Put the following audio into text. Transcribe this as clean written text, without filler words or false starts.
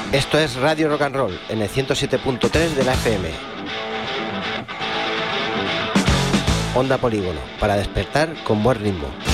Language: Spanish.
Esto es Radio Rock and Roll en el 107.3 de la FM. Onda Polígono, para despertar con buen ritmo.